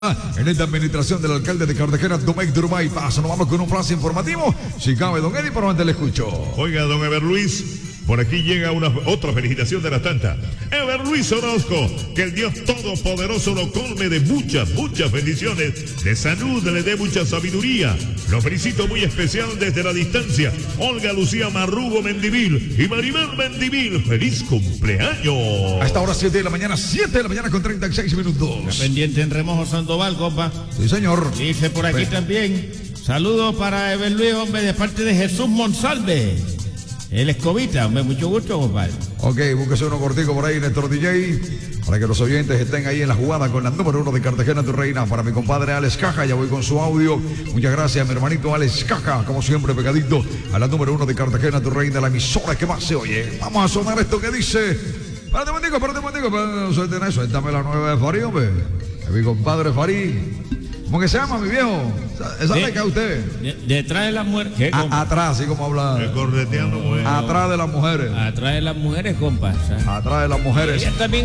En esta administración del alcalde de Cartagena, Domecq Durumay Paz. Nos vamos con un flash informativo. Si cabe, don Eddie, por donde le escucho. Oiga, don Eber Luis, por aquí llega otra felicitación de las tantas. Eber Luis Orozco, que el Dios Todopoderoso lo colme de muchas bendiciones, de salud, le dé mucha sabiduría. Lo felicito muy especial desde la distancia. Olga Lucía Marrugo Mendivil y Maribel Mendivil, feliz cumpleaños. A esta hora 7 de la mañana, 7 de la mañana con 36 minutos. Pendiente en Remojo Sandoval, compa. Sí, señor. Dice por aquí también. Saludos para Eber Luis, hombre, de parte de Jesús Monsalve. El Escobita, hombre, mucho gusto, compadre. Ok, búsquese uno cortico por ahí, Néstor DJ, para que los oyentes estén ahí en la jugada con la número 1 de Cartagena, tu reina. Para mi compadre Alex Caja, ya voy con su audio. Muchas gracias, mi hermanito Alex Caja, como siempre, pegadito a la número 1 de Cartagena, tu reina, la emisora que más se oye. Vamos a sonar esto que dice. Espérate un momentico, suéltame la nueva de Farí, hombre. Mi compadre Farí. ¿Cómo que se llama, mi viejo? Esa le cae a usted. Detrás de las mujeres. ¿Qué, compa? Atrás, así como habla. Correteando, bueno. Atrás de las mujeres. Atrás de las mujeres, compa. Atrás de las mujeres. Ella también